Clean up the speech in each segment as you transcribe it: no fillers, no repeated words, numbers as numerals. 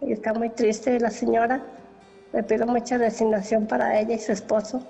y está muy triste la señora. Le pido mucha resignación para ella y su esposo.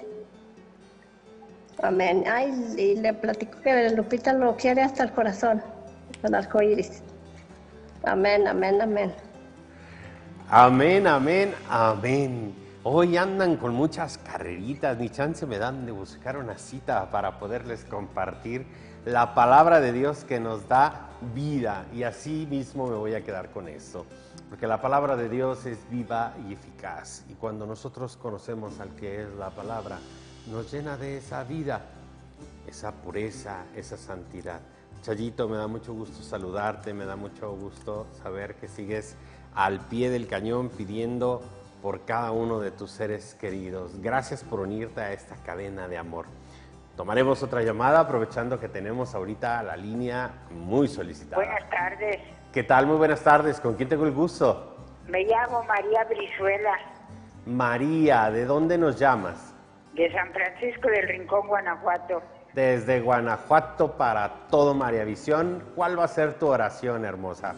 Amén. Ay, y le platico que Lupita lo quiere hasta el corazón, el arco iris. Amén, amén, amén. Amén, amén, amén. Hoy andan con muchas carreritas, ni chance me dan de buscar una cita para poderles compartir la palabra de Dios que nos da vida, y así mismo me voy a quedar con eso, porque la palabra de Dios es viva y eficaz, y cuando nosotros conocemos al que es la palabra, nos llena de esa vida, esa pureza, esa santidad. Chayito, me da mucho gusto saludarte, me da mucho gusto saber que sigues al pie del cañón pidiendo por cada uno de tus seres queridos. Gracias por unirte a esta cadena de amor. Tomaremos otra llamada aprovechando que tenemos ahorita la línea muy solicitada. Buenas tardes. ¿Qué tal? Muy buenas tardes. ¿Con quién tengo el gusto? Me llamo María Brizuela. María, ¿de dónde nos llamas? De San Francisco del Rincón, Guanajuato. Desde Guanajuato para todo María Visión. ¿Cuál va a ser tu oración, hermosa?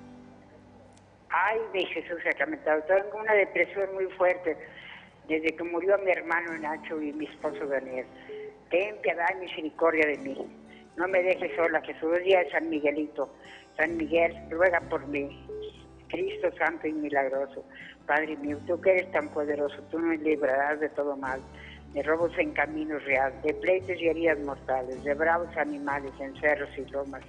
Ay, de Jesús sacramentado. Tengo una depresión muy fuerte desde que murió mi hermano Nacho y mi esposo Daniel. Ten piedad y misericordia de mí. No me dejes sola, Jesús. Día de San Miguelito. San Miguel, ruega por mí. Cristo santo y milagroso. Padre mío, tú que eres tan poderoso, tú nos librarás de todo mal, de robos en caminos reales, de pleitos y heridas mortales, de bravos animales en cerros y lomas,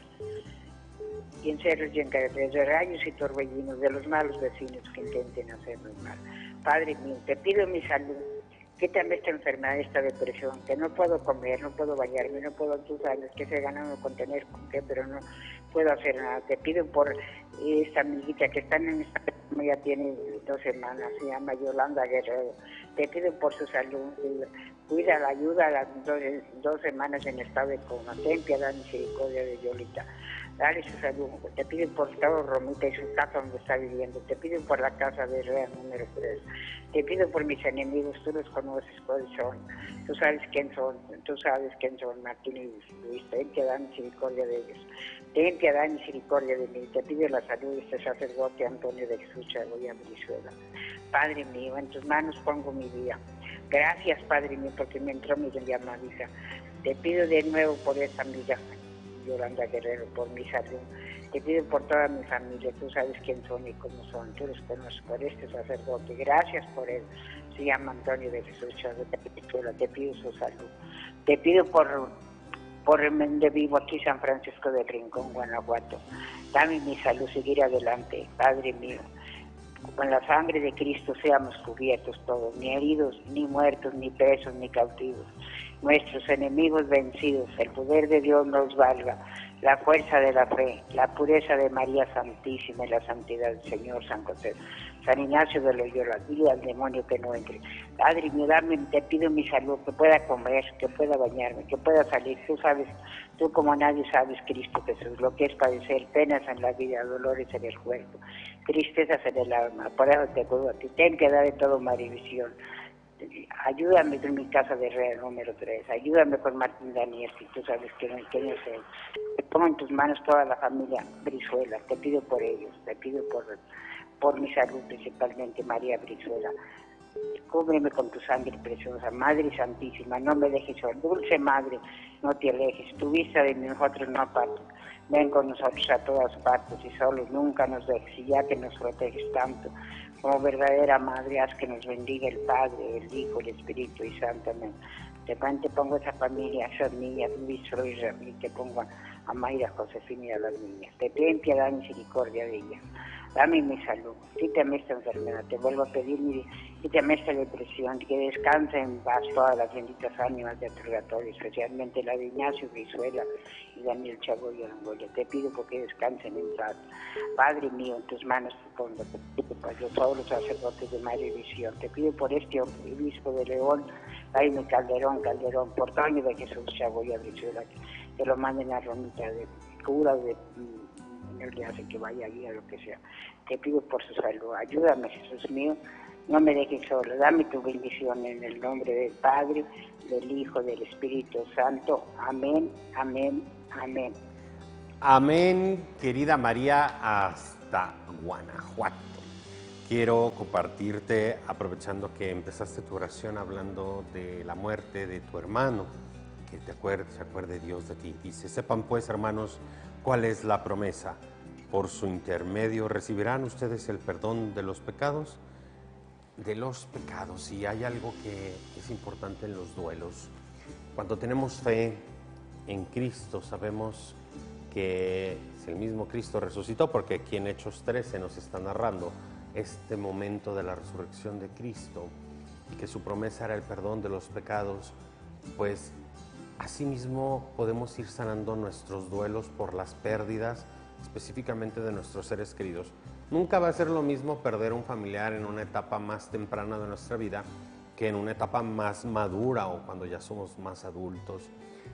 y en cerros y en carreteras, de rayos y torbellinos, de los malos vecinos que intenten hacernos mal. Padre mío, te pido mi salud, quítame esta enfermedad, esta depresión, que no puedo comer, no puedo bañarme, no puedo, tú sabes que se gana uno con tener con qué, pero no puedo hacer nada. Te pido por esta amiguita que está en esta, ya tiene 2 semanas, se llama Yolanda Guerrero. Te pido por su salud, cuida, la ayuda a las 2 semanas en estado de coma. Ten piedad, misericordia de Yolita. Dale su salud. Te pido por todo Romita y su casa donde está viviendo. Te pido por la casa de Real número 3. Te pido por mis enemigos, tú los conoces cuáles son. Tú sabes quién son, Martín y Luis. Ten piedad, misericordia de ellos. Ten piedad y misericordia de mí. Te pido la salud de este sacerdote Antonio de Jesús Chagoya Brizuela. Padre mío, en tus manos pongo mi vida. Gracias, Padre mío, porque me entró mi llamadita. Te pido de nuevo por esta amiga Yolanda Guerrero, por mi salud. Te pido por toda mi familia. Tú sabes quién son y cómo son. Tú los conoces, por este sacerdote. Gracias por él. Se llama Antonio de Jesús Chagoya. Te pido su salud. Te pido por donde vivo aquí, San Francisco del Rincón, Guanajuato. Dame mi salud, seguir adelante, Padre mío. Con la sangre de Cristo seamos cubiertos todos, ni heridos, ni muertos, ni presos, ni cautivos. Nuestros enemigos vencidos, el poder de Dios nos valga, la fuerza de la fe, la pureza de María Santísima y la santidad del Señor San José. San Ignacio de Loyola, dile al demonio que no entre. Padre mío, te pido mi salud, que pueda comer, que pueda bañarme, que pueda salir. Tú sabes, tú como nadie sabes, Cristo Jesús, lo que es padecer penas en la vida, dolores en el cuerpo, tristezas en el alma. Por eso te pido a ti, ten piedad de todo Marivisión. Ayúdame con mi casa de Real número 3, ayúdame con Martín Daniel, si tú sabes que no sé. Te pongo en tus manos toda la familia Brizuela, te pido por ellos, te pido por mi salud, principalmente María Brizuela. Cúbreme con tu sangre preciosa, Madre Santísima, no me dejes sola, dulce Madre, no te alejes, tu vista de nosotros no apartes. Ven con nosotros a todas partes y solos nunca nos dejes, y ya que nos proteges tanto, como verdadera Madre, haz que nos bendiga el Padre, el Hijo, el Espíritu y Santo. Amén. Te pongo a esa familia, a esas niñas, Luis, Roy, y te pongo a Mayra, Josefina y a las niñas. Te pido piedad y misericordia de ellas. Dame mi salud, quítame esta enfermedad, te vuelvo a pedir, quítame esta depresión, que descanse en paz todas las benditas ánimas de purgatorio, especialmente la de Ignacio Brizuela y Daniel Chagoya Angola. Te pido porque descansen en paz. Padre mío, en tus manos te pongo, te pido por todos los sacerdotes de María Visión, te pido por este obispo de León, Jaime Calderón, por Toño de Jesús Chagoya Brizuela, que lo manden a Romita de cura de... no le hace que vaya allí a lo que sea. Te pido por su salud, ayúdame, Jesús mío, no me dejes solo, dame tu bendición en el nombre del Padre, del Hijo, del Espíritu Santo. Amén, amén, amén. Amén, querida María, hasta Guanajuato. quiero compartirte, aprovechando que empezaste tu oración hablando de la muerte de tu hermano, que se acuerde Dios de ti. Dice, sepan pues, hermanos, cuál es la promesa. Por su intermedio recibirán ustedes el perdón de los pecados. Y hay algo que es importante en los duelos. Cuando tenemos fe en Cristo, sabemos que si el mismo Cristo resucitó, porque aquí en Hechos 13 nos está narrando este momento de la resurrección de Cristo, y que su promesa era el perdón de los pecados, pues asimismo podemos ir sanando nuestros duelos por las pérdidas, específicamente de nuestros seres queridos. Nunca va a ser lo mismo perder un familiar en una etapa más temprana de nuestra vida que en una etapa más madura o cuando ya somos más adultos.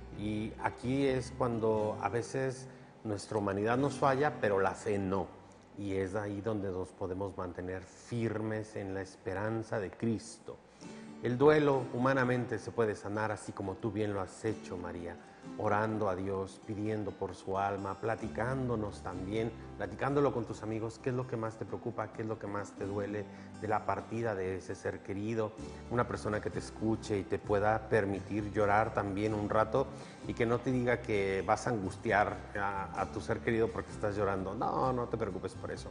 Y aquí es cuando a veces nuestra humanidad nos falla, pero la fe no. Y es ahí donde nos podemos mantener firmes en la esperanza de Cristo. El duelo humanamente se puede sanar así como tú bien lo has hecho, María, orando a Dios, pidiendo por su alma, platicándonos también, platicándolo con tus amigos, qué es lo que más te preocupa, qué es lo que más te duele de la partida de ese ser querido, una persona que te escuche y te pueda permitir llorar también un rato y que no te diga que vas a angustiar a tu ser querido porque estás llorando. No, no te preocupes por eso.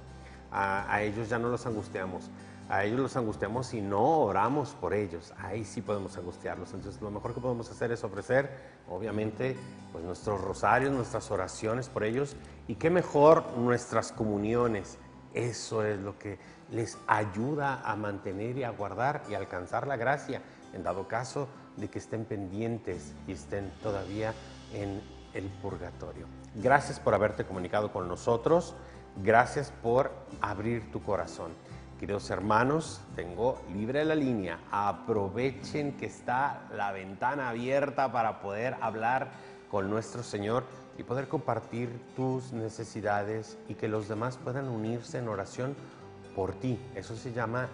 A ellos ya no los angustiamos. A ellos los angustiamos y no oramos por ellos. Ahí sí podemos angustiarlos. Entonces lo mejor que podemos hacer es ofrecer, obviamente, pues nuestros rosarios, nuestras oraciones por ellos. Y qué mejor nuestras comuniones. Eso es lo que les ayuda a mantener y a guardar y a alcanzar la gracia, en dado caso de que estén pendientes y estén todavía en el purgatorio. Gracias por haberte comunicado con nosotros. Gracias por abrir tu corazón. Queridos hermanos, tengo libre la línea. Aprovechen que está la ventana abierta para poder hablar con nuestro Señor y poder compartir tus necesidades y que los demás puedan unirse en oración por ti. Eso se llama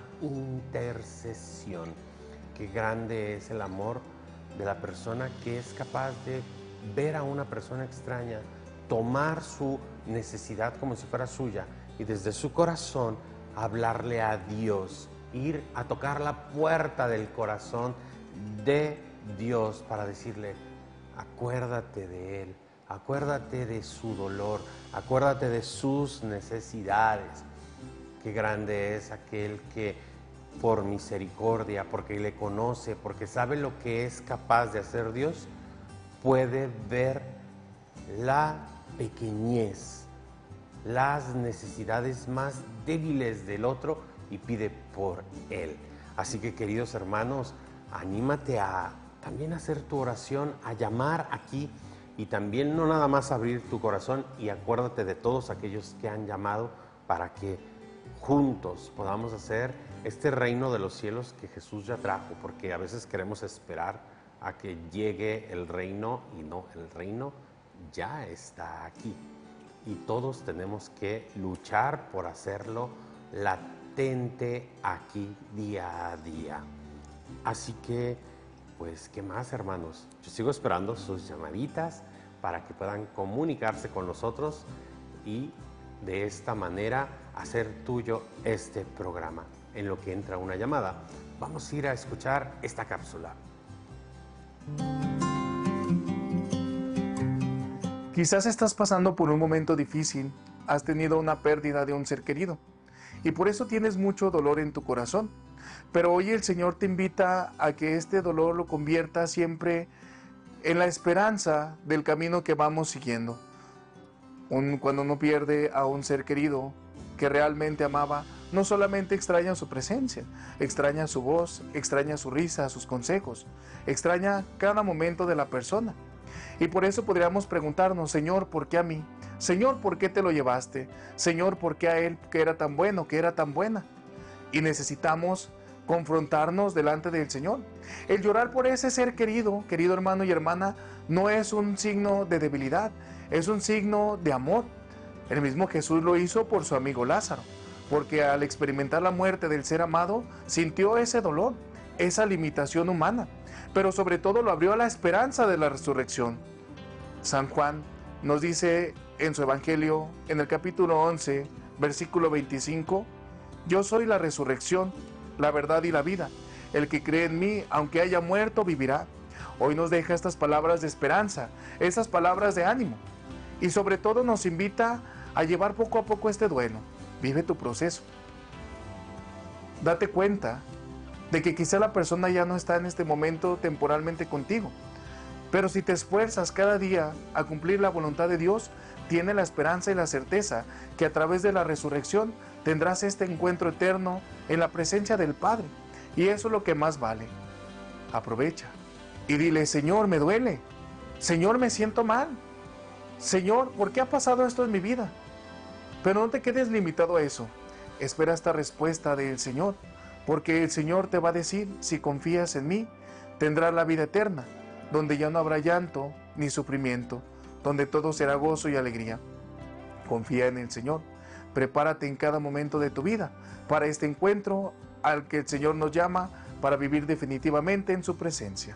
intercesión. Qué grande es el amor de la persona que es capaz de ver a una persona extraña, tomar su necesidad como si fuera suya y desde su corazón hablarle a Dios, ir a tocar la puerta del corazón de Dios para decirle, acuérdate de Él, acuérdate de su dolor, acuérdate de sus necesidades. Qué grande es aquel que por misericordia, porque le conoce, porque sabe lo que es capaz de hacer Dios, puede ver la pequeñez, las necesidades más débiles del otro y pide por él. Así que, queridos hermanos, anímate a también hacer tu oración, a llamar aquí y también no nada más abrir tu corazón, y acuérdate de todos aquellos que han llamado para que juntos podamos hacer este reino de los cielos que Jesús ya trajo, porque a veces queremos esperar a que llegue el reino y no, el reino ya está aquí. Y todos tenemos que luchar por hacerlo latente aquí día a día. Así que, pues, ¿qué más, hermanos? Yo sigo esperando sus llamaditas para que puedan comunicarse con nosotros y de esta manera hacer tuyo este programa. En lo que entra una llamada, vamos a ir a escuchar esta cápsula. Quizás estás pasando por un momento difícil, has tenido una pérdida de un ser querido y por eso tienes mucho dolor en tu corazón. Pero hoy el Señor te invita a que este dolor lo convierta siempre en la esperanza del camino que vamos siguiendo. Cuando uno pierde a un ser querido que realmente amaba, no solamente extraña su presencia, extraña su voz, extraña su risa, sus consejos, extraña cada momento de la persona. Y por eso podríamos preguntarnos, Señor, ¿por qué a mí? Señor, ¿por qué te lo llevaste? Señor, ¿por qué a él que era tan bueno, que era tan buena? Y necesitamos confrontarnos delante del Señor. El llorar por ese ser querido, querido hermano y hermana, no es un signo de debilidad, es un signo de amor. El mismo Jesús lo hizo por su amigo Lázaro, porque al experimentar la muerte del ser amado, sintió ese dolor, esa limitación humana, pero sobre todo lo abrió a la esperanza de la resurrección. San Juan nos dice en su Evangelio, en el capítulo 11, versículo 25, Yo soy la resurrección, la verdad y la vida. El que cree en mí, aunque haya muerto, vivirá. Hoy nos deja estas palabras de esperanza, esas palabras de ánimo. Y sobre todo nos invita a llevar poco a poco este duelo. Vive tu proceso. Date cuenta de que quizá la persona ya no está en este momento temporalmente contigo. Pero si te esfuerzas cada día a cumplir la voluntad de Dios, tiene la esperanza y la certeza que a través de la resurrección tendrás este encuentro eterno en la presencia del Padre. Y eso es lo que más vale. Aprovecha y dile: Señor, me duele. Señor, me siento mal. Señor, ¿por qué ha pasado esto en mi vida? Pero no te quedes limitado a eso. Espera esta respuesta del Señor, porque el Señor te va a decir: si confías en mí, tendrás la vida eterna, donde ya no habrá llanto ni sufrimiento, donde todo será gozo y alegría. Confía en el Señor. Prepárate en cada momento de tu vida para este encuentro al que el Señor nos llama para vivir definitivamente en su presencia.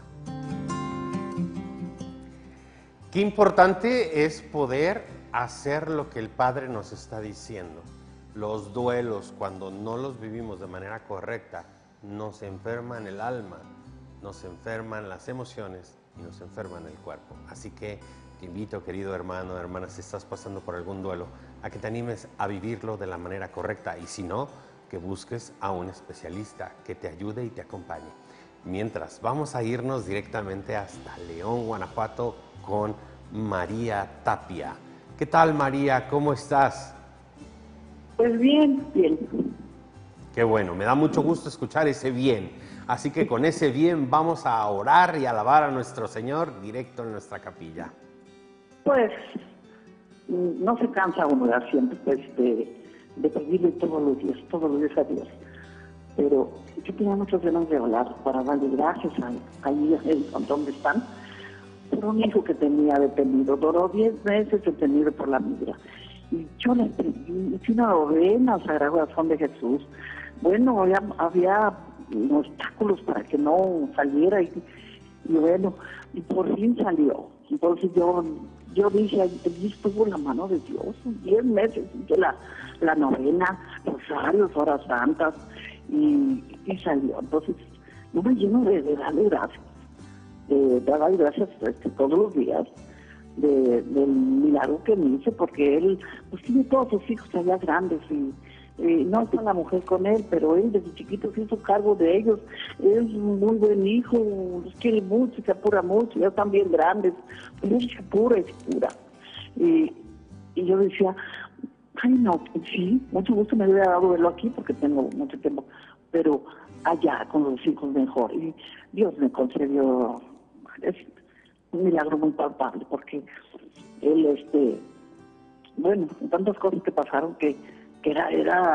Qué importante es poder hacer lo que el Padre nos está diciendo. Los duelos, cuando no los vivimos de manera correcta, nos enferman el alma, nos enferman las emociones y nos enferman el cuerpo. Así que te invito, querido hermano, hermana, si estás pasando por algún duelo, a que te animes a vivirlo de la manera correcta, y si no, que busques a un especialista que te ayude y te acompañe. Mientras, vamos a irnos directamente hasta León, Guanajuato, con María Tapia. ¿Qué tal, María? ¿Cómo estás? Pues bien, bien. Qué bueno, me da mucho gusto escuchar ese bien. Así que con ese bien vamos a orar y alabar a nuestro Señor directo en nuestra capilla. Pues no se cansa uno de siempre de pedirle todos los días a Dios. Pero yo tenía muchas ganas de hablar para darle gracias ahí donde están, por un hijo que tenía detenido. Duró 10 meses detenido por la migra. Y yo le hice una novena al Sagrado Corazón de Jesús. Bueno, había obstáculos para que no saliera y bueno, y por fin salió. Entonces yo dije, allí estuvo la mano de Dios, 10 meses, hice la novena, rosarios, horas santas, y salió. Entonces yo me lleno de darle gracias, de darle gracias todos los días, del milagro que me hizo, porque él pues tiene todos sus hijos allá grandes y no está la mujer con él, pero él desde chiquito se hizo cargo de ellos. Es un muy buen hijo, los quiere mucho, se apura mucho, ya están bien grandes, pero él se apura y se apura. Y yo decía, ay no, sí, mucho gusto me hubiera dado verlo aquí porque tengo mucho tiempo, pero allá con los hijos mejor. Y Dios me concedió, es un milagro muy palpable, porque él, bueno, tantas cosas que pasaron que era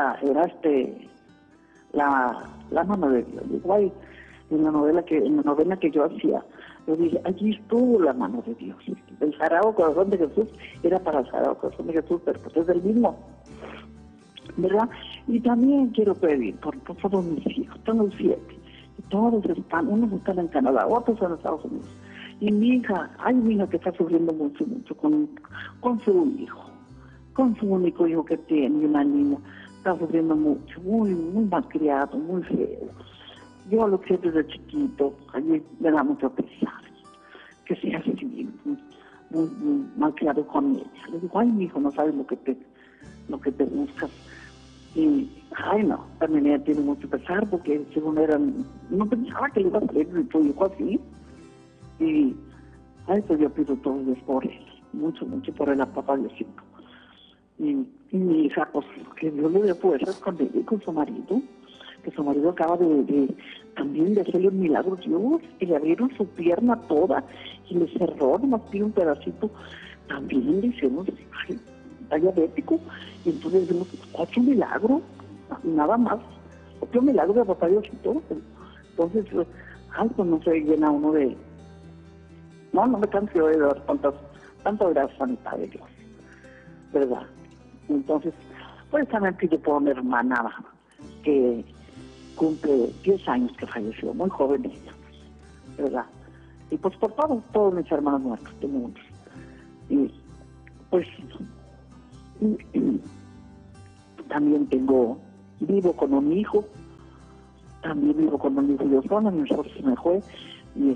la mano de Dios. Igual en la novena que yo hacía, yo dije, allí estuvo la mano de Dios. El Sagrado Corazón de Jesús era para el Sagrado Corazón de Jesús, pero pues es el mismo, ¿verdad? Y también quiero pedir por todos mis hijos, tengo 7, y todos están, unos están en Canadá, otros en Estados Unidos. Y mi hija que está sufriendo mucho con su hijo, con su único hijo que tiene, una niña, está sufriendo mucho, muy malcriado, muy feo. Yo lo que desde chiquito, allí me da mucho pesar, que sea así, muy malcriado con ella. Le digo, ay, mi hijo, no sabes lo que te buscas. Y, ay, no, también ella tiene mucho pesar, porque según no pensaba que le iba a salir de tu hijo así. Y, ay, pues yo pido todos los días por él, mucho por él, a papá Diosito. Y mi hija, pues, que Dios le dé fuerzas con ella y con su marido, que su marido acaba también de hacerle un milagro, Dios, y le abrieron su pierna toda y le cerró, nomás tiene un pedacito. También le hicimos, ay, está diabético, y entonces decimos, otro milagro, nada más, otro milagro de papá Diosito. Entonces, ay, pues no se llena uno de... No me canso de dar tantas gracias a mi Padre Dios, ¿verdad? Entonces, pues también pido por mi hermana, que cumple 10 años que falleció, muy joven ella, ¿verdad? Y pues por todos mis hermanos muertos, tengo muchos. Y pues también tengo vivo con un hijo, también vivo con un hijo yo sola, mi esposo se me fue, y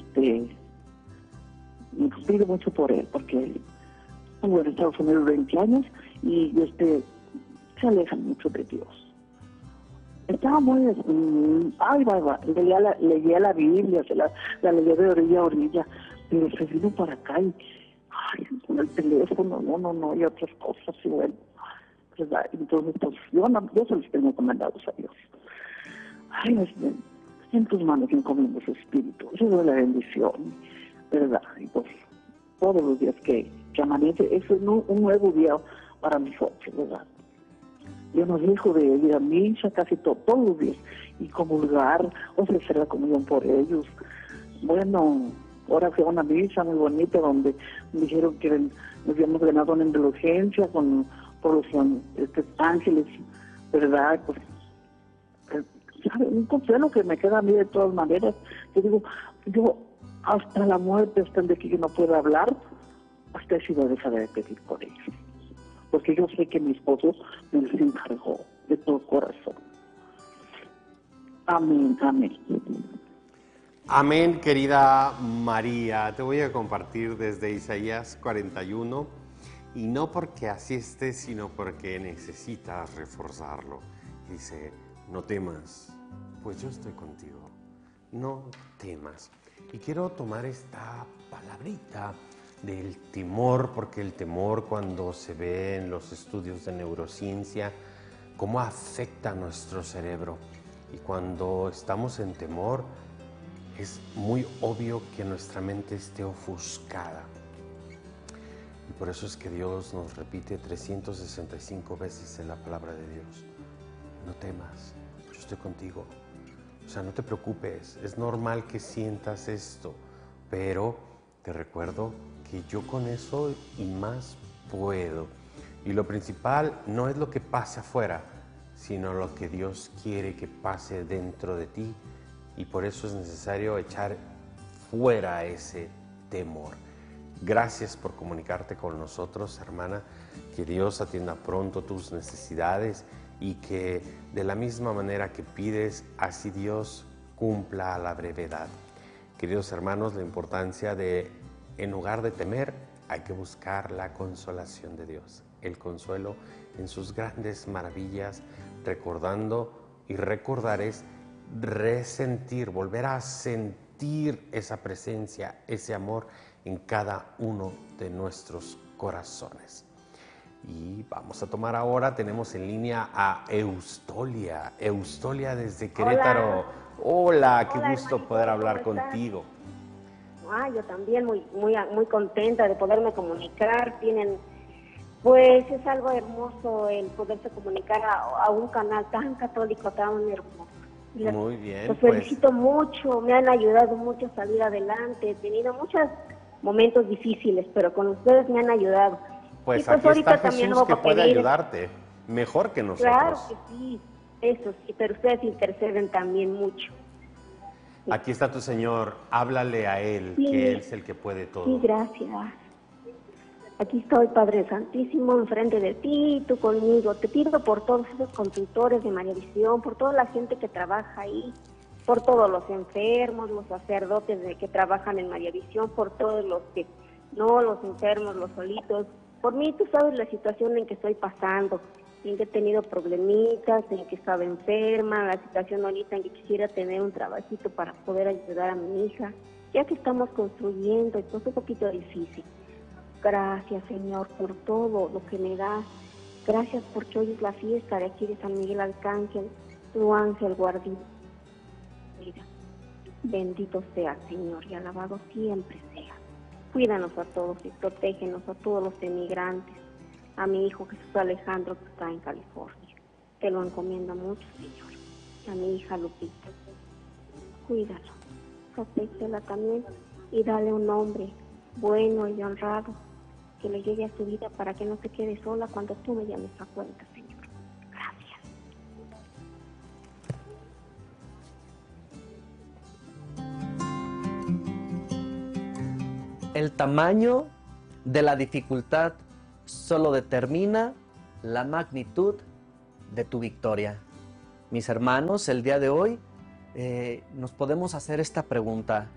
y pido mucho por él, porque estuvo en Estados Unidos 20 años, y se aleja mucho de Dios. Estaba muy... leía la Biblia, la leía de orilla a orilla, pero se vino para acá y... con el teléfono, no, y otras cosas, y bueno, ¿verdad? Entonces, pues, yo se los tengo encomendados a Dios. En tus manos encomiendo su espíritu, eso es la bendición, ¿verdad? Y pues, todos los días que amanece, eso es un nuevo día para nosotros, ¿verdad? Yo nos dejo de ir a misa casi todos los días y comulgar, ofrecer la comunión por ellos. Bueno, ahora fui a una misa muy bonita donde me dijeron que nos habíamos ganado una indulgencia por los ángeles, ¿verdad? Pues, ¿sabe? Un consuelo que me queda a mí de todas maneras. Yo digo, yo hasta la muerte, hasta el de que yo no pueda hablar, hasta he sido dejar de pedir por ellos. Porque yo sé que mi esposo me los encargó de todo corazón. Amén, amén. Amén, querida María. Te voy a compartir desde Isaías 41, y no porque así esté, sino porque necesitas reforzarlo. Dice, no temas, pues yo estoy contigo. No temas. Y quiero tomar esta palabrita del temor, porque el temor, cuando se ve en los estudios de neurociencia, cómo afecta a nuestro cerebro. Y cuando estamos en temor, es muy obvio que nuestra mente esté ofuscada. Y por eso es que Dios nos repite 365 veces en la palabra de Dios: no temas, yo estoy contigo. O sea, no te preocupes, es normal que sientas esto, pero te recuerdo que yo con eso y más puedo. Y lo principal no es lo que pase afuera, sino lo que Dios quiere que pase dentro de ti. Y por eso es necesario echar fuera ese temor. Gracias por comunicarte con nosotros, hermana. Que Dios atienda pronto tus necesidades y que de la misma manera que pides, así Dios cumpla a la brevedad. Queridos hermanos, la importancia de, en lugar de temer, hay que buscar la consolación de Dios. El consuelo en sus grandes maravillas, recordando y recordar es resentir, volver a sentir esa presencia, ese amor en cada uno de nuestros corazones. Y vamos a tomar ahora, tenemos en línea a Eustolia. Eustolia desde Querétaro. Hola, qué gusto poder hablar contigo. Yo también muy contenta de poderme comunicar. Pues es algo hermoso el poderse comunicar a un canal tan católico, tan hermoso. Muy bien. Los felicito mucho, me han ayudado mucho a salir adelante. He tenido muchos momentos difíciles, pero con ustedes me han ayudado. Pues aquí está Jesús que puede ayudarte, mejor que nosotros. Claro que sí, eso sí, pero ustedes interceden también mucho. Sí. Aquí está tu Señor, háblale a Él, sí, que Él es el que puede todo. Sí, gracias. Aquí estoy, Padre Santísimo, enfrente de ti, tú conmigo. Te pido por todos esos consultores de María Visión, por toda la gente que trabaja ahí, por todos los enfermos, los sacerdotes que trabajan en María Visión, por todos los que no, los enfermos, los solitos. Por mí, tú sabes la situación en que estoy pasando, en que he tenido problemitas, en que estaba enferma, la situación ahorita en que quisiera tener un trabajito para poder ayudar a mi hija, ya que estamos construyendo, esto es un poquito difícil. Gracias, Señor, por todo lo que me das. Gracias porque hoy es la fiesta de aquí de San Miguel Arcángel, tu ángel guardián. Mira, bendito sea, Señor, y alabado siempre sea. Cuídanos a todos y protégenos a todos los emigrantes. A mi hijo Jesús Alejandro, que está en California. Te lo encomiendo mucho, Señor. A mi hija Lupita. Cuídalo, protégela también y dale un nombre bueno y honrado que le llegue a su vida para que no se quede sola cuando tú me llames a cuenta, Señor. Gracias. El tamaño de la dificultad solo determina la magnitud de tu victoria. mis hermanos, el día de hoy nos podemos hacer esta pregunta.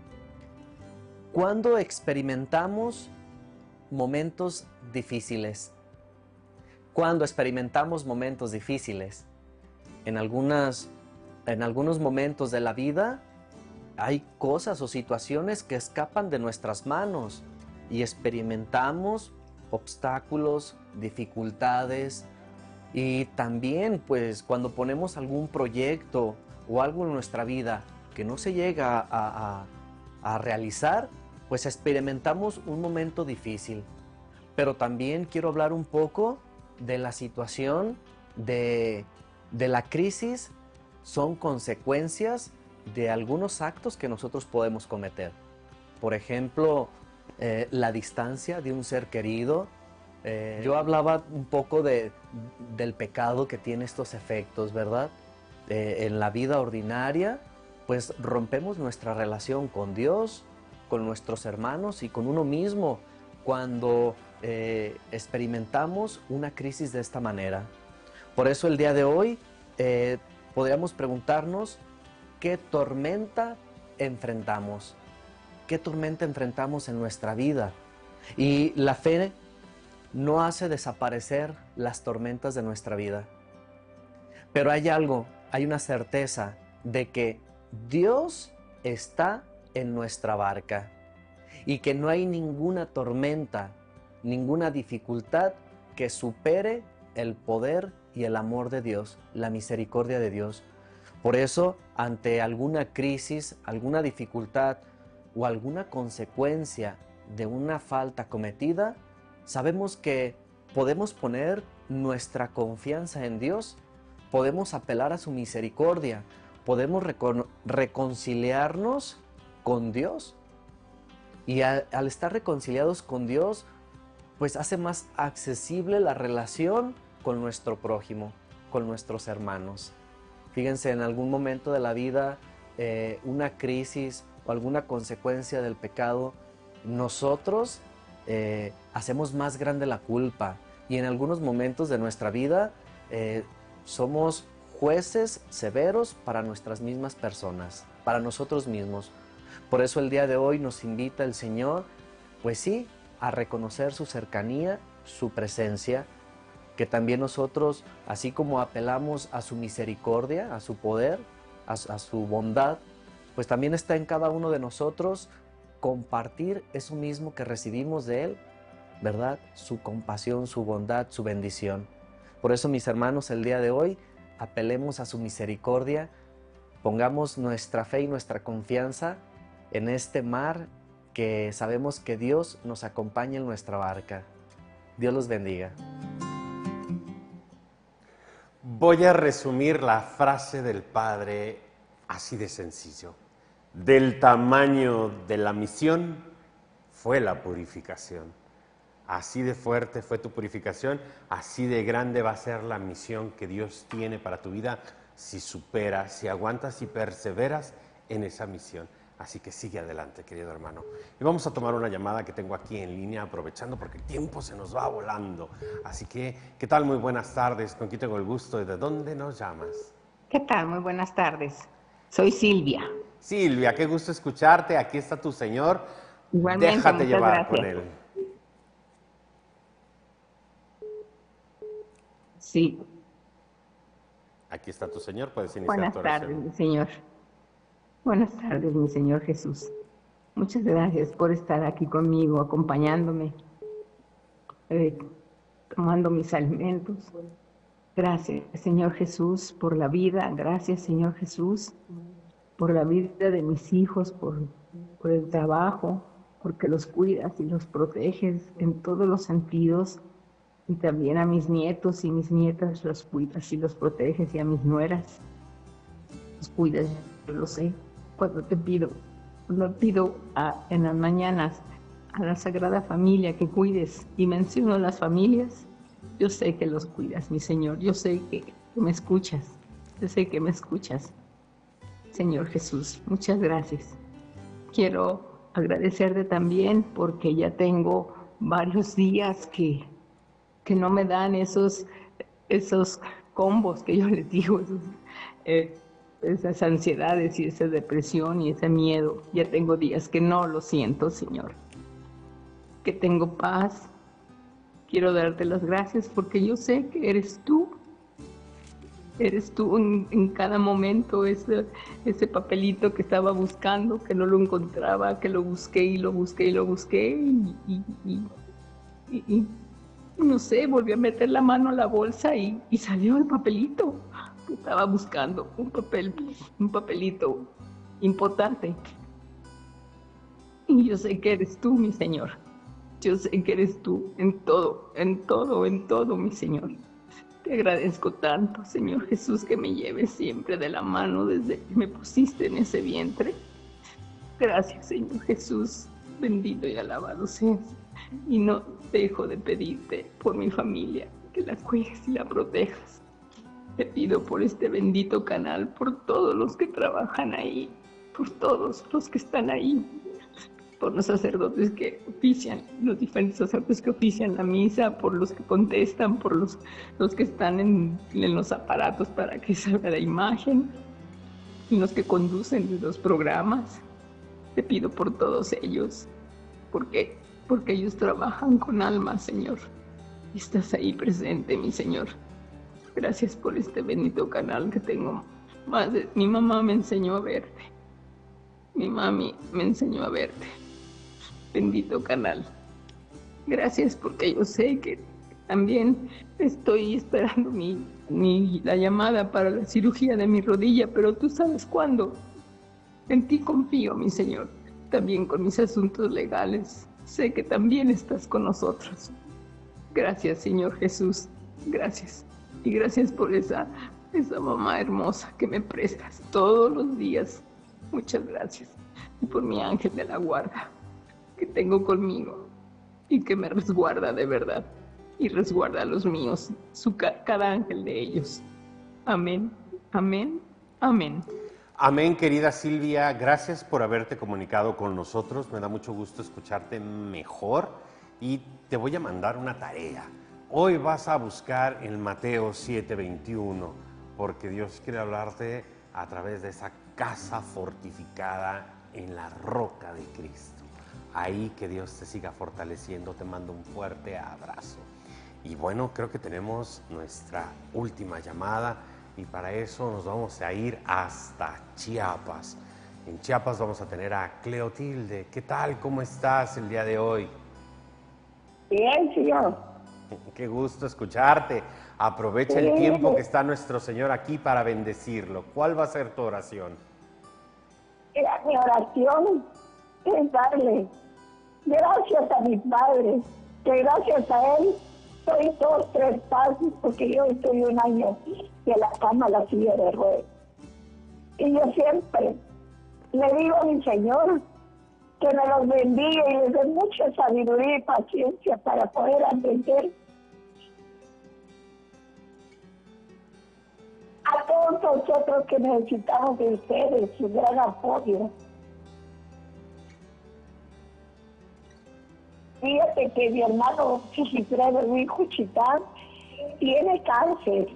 ¿Cuándo experimentamos momentos difíciles? ¿Cuándo experimentamos momentos difíciles? En algunos momentos de la vida hay cosas o situaciones que escapan de nuestras manos y experimentamos obstáculos, dificultades, y también pues cuando ponemos algún proyecto o algo en nuestra vida que no se llega a realizar, pues experimentamos un momento difícil. Pero también quiero hablar un poco de la situación de la crisis. Son consecuencias de algunos actos que nosotros podemos cometer. Por ejemplo, la distancia de un ser querido. Yo hablaba un poco del pecado que tiene estos efectos, ¿verdad? En la vida ordinaria, pues rompemos nuestra relación con Dios, con nuestros hermanos y con uno mismo cuando experimentamos una crisis de esta manera. Por eso el día de hoy podríamos preguntarnos qué tormenta enfrentamos. ¿Qué tormenta enfrentamos en nuestra vida? Y la fe no hace desaparecer las tormentas de nuestra vida. Pero hay algo, hay una certeza de que Dios está en nuestra barca y que no hay ninguna tormenta, ninguna dificultad que supere el poder y el amor de Dios, la misericordia de Dios. Por eso, ante alguna crisis, alguna dificultad o alguna consecuencia de una falta cometida, sabemos que podemos poner nuestra confianza en Dios, podemos apelar a su misericordia, podemos reconciliarnos con Dios. Y al estar reconciliados con Dios, pues hace más accesible la relación con nuestro prójimo, con nuestros hermanos. Fíjense, en algún momento de la vida, una crisis o alguna consecuencia del pecado, nosotros hacemos más grande la culpa, y en algunos momentos de nuestra vida somos jueces severos para nuestras mismas personas, para nosotros mismos. Por eso el día de hoy nos invita el Señor, pues sí, a reconocer su cercanía, su presencia, que también nosotros, así como apelamos a su misericordia, a su poder, a su bondad, pues también está en cada uno de nosotros compartir eso mismo que recibimos de Él, ¿verdad? Su compasión, su bondad, su bendición. Por eso, mis hermanos, el día de hoy apelemos a su misericordia, pongamos nuestra fe y nuestra confianza en este mar que sabemos que Dios nos acompaña en nuestra barca. Dios los bendiga. Voy a resumir la frase del Padre así de sencillo. Del tamaño de la misión fue la purificación. Así de fuerte fue tu purificación, así de grande va a ser la misión que Dios tiene para tu vida si superas, si aguantas y perseveras en esa misión. Así que sigue adelante, querido hermano. Y vamos a tomar una llamada que tengo aquí en línea, aprovechando porque el tiempo se nos va volando. Así que, ¿qué tal? Muy buenas tardes. ¿Con quién tengo el gusto y de dónde nos llamas? ¿Qué tal? Muy buenas tardes. Soy Silvia. Silvia, qué gusto escucharte. Aquí está tu Señor. Igualmente, Déjate muchas llevar gracias. con Él. Sí. Aquí está tu Señor. Puedes iniciar Buenas tu tardes, oración. mi Señor. Buenas tardes, mi Señor Jesús. Muchas gracias por estar aquí conmigo, acompañándome, tomando mis alimentos. Gracias, Señor Jesús, por la vida. Gracias, Señor Jesús, por la vida de mis hijos, por el trabajo, porque los cuidas y los proteges en todos los sentidos. Y también a mis nietos y mis nietas los cuidas y los proteges, y a mis nueras los cuidas, yo lo sé. Cuando te pido, en las mañanas a la Sagrada Familia que cuides, y menciono las familias, yo sé que los cuidas, mi Señor, yo sé que me escuchas, yo sé que me escuchas. Señor Jesús, muchas gracias. Quiero agradecerte también porque ya tengo varios días que no me dan esos combos que yo les digo, esas ansiedades y esa depresión y ese miedo. Ya tengo días que no lo siento, Señor, que tengo paz. Quiero darte las gracias porque yo sé que eres tú en cada momento, ese papelito que estaba buscando, que no lo encontraba, que lo busqué y lo busqué y lo busqué y no sé, volví a meter la mano a la bolsa y salió el papelito que estaba buscando, un papelito importante. Y yo sé que eres tú, mi Señor. Yo sé que eres tú en todo, mi Señor. Te agradezco tanto, Señor Jesús, que me lleves siempre de la mano desde que me pusiste en ese vientre. Gracias, Señor Jesús. Bendito y alabado seas. Y no dejo de pedirte por mi familia, que la cuides y la protejas. Te pido por este bendito canal, por todos los que trabajan ahí, por todos los que están ahí, por los sacerdotes que ofician, los diferentes sacerdotes que ofician la misa, por los que contestan, por los que están en los aparatos para que salga la imagen, y los que conducen los programas. Te pido por todos ellos, porque ellos trabajan con alma, Señor. Estás ahí presente, mi Señor. Gracias por este bendito canal que tengo. Mi mamá me enseñó a verte. Mi mami me enseñó a verte. Bendito canal. Gracias porque yo sé que también estoy esperando la llamada para la cirugía de mi rodilla, pero tú sabes cuándo. En ti confío, mi Señor. También con mis asuntos legales. Sé que también estás con nosotros. Gracias, Señor Jesús. Gracias. Y gracias por esa mamá hermosa que me prestas todos los días. Muchas gracias. Y por mi ángel de la guarda que tengo conmigo y que me resguarda de verdad y resguarda a los míos, cada ángel de ellos. Amén, amén, amén. Amén, querida Silvia, gracias por haberte comunicado con nosotros. Me da mucho gusto escucharte mejor y te voy a mandar una tarea. Hoy vas a buscar en Mateo 7:21, porque Dios quiere hablarte a través de esa casa fortificada en la roca de Cristo. Ahí que Dios te siga fortaleciendo, te mando un fuerte abrazo. Y bueno, creo que tenemos nuestra última llamada y para eso nos vamos a ir hasta Chiapas. En Chiapas vamos a tener a Cleotilde. ¿Qué tal? ¿Cómo estás el día de hoy? Bien, señor. Qué gusto escucharte. Aprovecha el tiempo que está nuestro Señor aquí para bendecirlo. ¿Cuál va a ser tu oración? Mi oración es darle gracias a mi Padre, que gracias a Él soy 2, 3 pasos, porque yo estoy un año de la cama a la silla de ruedas. Y yo siempre le digo a mi Señor que me los bendiga y les dé mucha sabiduría y paciencia para poder atender a todos nosotros que necesitamos de ustedes, su gran apoyo. Fíjate que mi hermano Sigifredo Luis Juchitán tiene cáncer.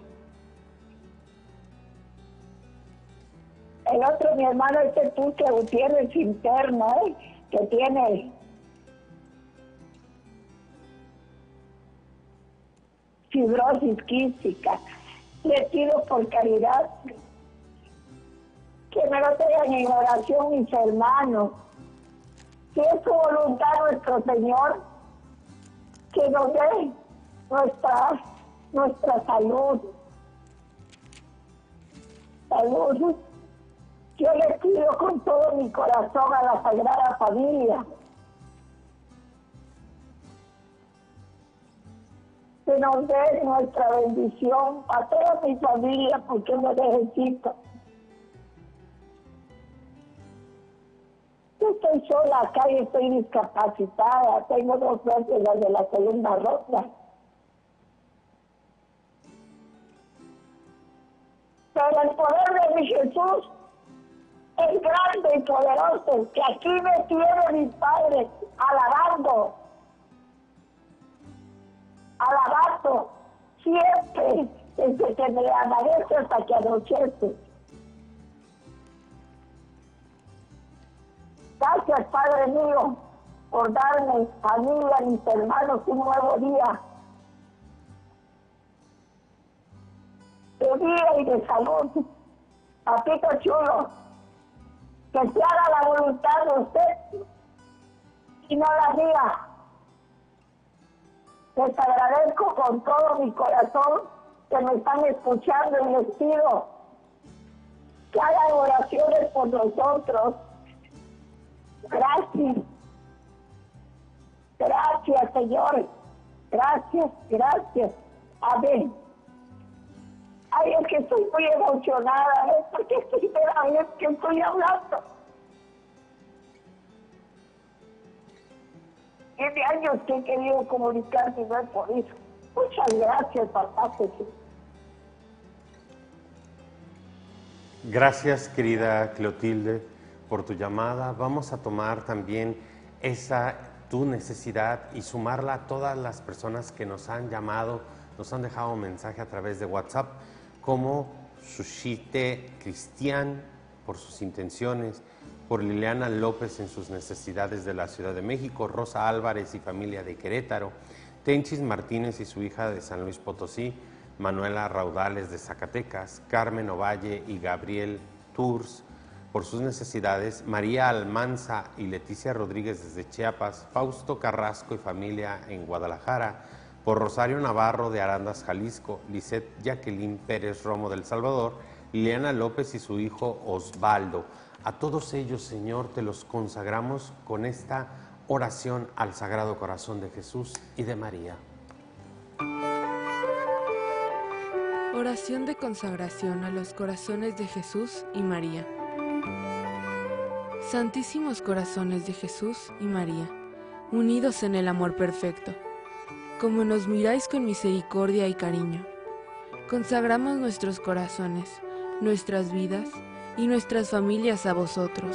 El otro, mi hermano, Tuque Gutiérrez interno, que tiene fibrosis quística. Le pido por caridad que me lo tengan en oración mis hermanos. Si es su voluntad nuestro Señor, que nos dé nuestra salud. Salud. Yo le pido con todo mi corazón a la Sagrada Familia que nos dé nuestra bendición a toda mi familia, porque lo necesito. Yo estoy sola acá y estoy discapacitada, tengo 2 vértebras de la columna rota. Pero el poder de mi Jesús es grande y poderoso, que aquí me tiene mi Padre alabando siempre desde que me amanece hasta que anochece. Gracias, Padre mío, por darme a mí y a mis hermanos un nuevo día. De vida y de salud. Papito chulo, que se haga la voluntad de usted y no la mía. Les agradezco con todo mi corazón que me están escuchando y les pido que hagan oraciones por nosotros. Gracias. Gracias, Señor. Gracias, gracias. Amén. Ay, es que estoy muy emocionada, ¿eh? Porque es primera vez que estoy hablando. Tiene años que he querido comunicarme y no he podido. Muchas gracias, papá Jesús. Gracias, querida Clotilde, por tu llamada. Vamos a tomar también tu necesidad y sumarla a todas las personas que nos han llamado, nos han dejado un mensaje a través de WhatsApp, como Sushite Cristian, por sus intenciones, por Liliana López en sus necesidades de la Ciudad de México, Rosa Álvarez y familia de Querétaro, Tenchis Martínez y su hija de San Luis Potosí, Manuela Raudales de Zacatecas, Carmen Ovalle y Gabriel Tours, por sus necesidades, María Almanza y Leticia Rodríguez desde Chiapas, Fausto Carrasco y familia en Guadalajara, por Rosario Navarro de Arandas, Jalisco, Lisette Jacqueline Pérez Romo del Salvador, Liliana López y su hijo Osvaldo. A todos ellos, Señor, te los consagramos con esta oración al Sagrado Corazón de Jesús y de María. Oración de consagración a los corazones de Jesús y María. Santísimos corazones de Jesús y María, unidos en el amor perfecto, como nos miráis con misericordia y cariño, consagramos nuestros corazones, nuestras vidas y nuestras familias a vosotros.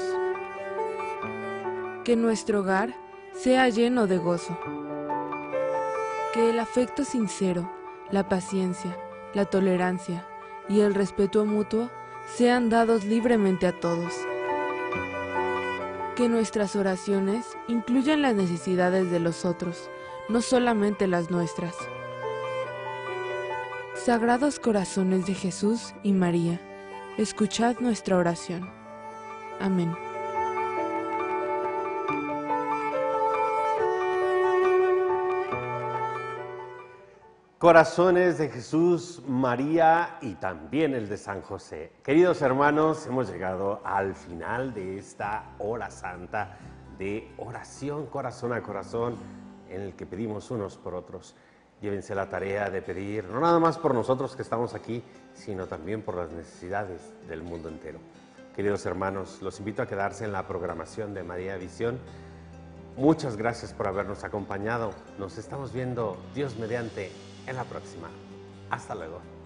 Que nuestro hogar sea lleno de gozo. Que el afecto sincero, la paciencia, la tolerancia y el respeto mutuo sean dados libremente a todos. Que nuestras oraciones incluyan las necesidades de los otros, no solamente las nuestras. Sagrados corazones de Jesús y María, escuchad nuestra oración. Amén. Corazones de Jesús, María y también el de San José. Queridos hermanos, hemos llegado al final de esta hora santa de oración corazón a corazón, en el que pedimos unos por otros. Llévense la tarea de pedir, no nada más por nosotros que estamos aquí, sino también por las necesidades del mundo entero. Queridos hermanos, los invito a quedarse en la programación de María Visión. Muchas gracias por habernos acompañado. Nos estamos viendo, Dios mediante, en la próxima. Hasta luego.